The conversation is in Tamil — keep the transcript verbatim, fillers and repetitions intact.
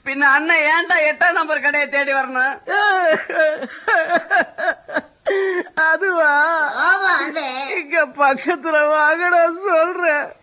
பின்ன அண்ணன் ஏன்டா எட்டாம் நம்பர் கடையை தேடி வரணும்? அதுவா ஆமா இங்க பக்கத்துல வாங்கடா சொல்றேன்.